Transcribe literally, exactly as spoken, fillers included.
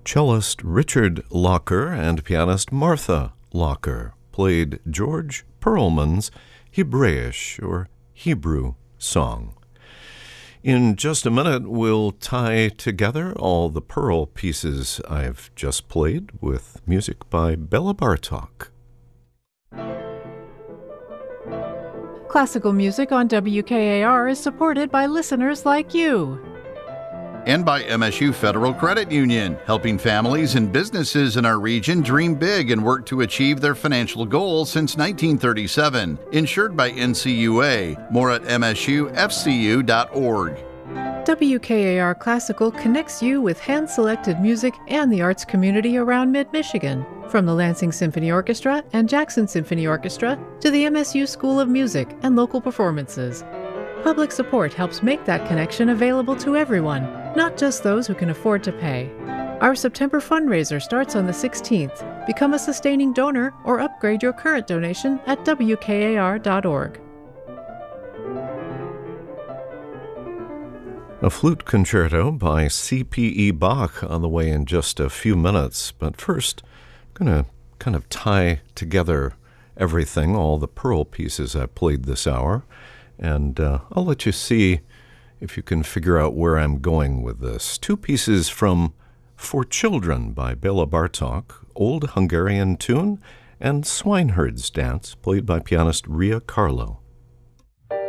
Cellist Richard Locker and pianist Martha Locker played George Perlman's Hebräisch, or Hebrew, song. In just a minute, we'll tie together all the Pearl pieces I've just played with music by Bela Bartok. Classical music on W K A R is supported by listeners like you. And by M S U Federal Credit Union, helping families and businesses in our region dream big and work to achieve their financial goals since nineteen thirty-seven. Insured by N C U A. More at M S U F C U dot org. W K A R Classical connects you with hand-selected music and the arts community around mid-Michigan. From the Lansing Symphony Orchestra and Jackson Symphony Orchestra to the M S U School of Music and local performances. Public support helps make that connection available to everyone, not just those who can afford to pay. Our September fundraiser starts on the sixteenth. Become a sustaining donor or upgrade your current donation at W K A R dot org. A flute concerto by C P E Bach on the way in just a few minutes. But first, I'm going to kind of tie together everything, all the Pearl pieces I played this hour. And uh, I'll let you see if you can figure out where I'm going with this. Two pieces from For Children by Bela Bartok, Old Hungarian Tune, and Swineherd's Dance, played by pianist Ria Carlo.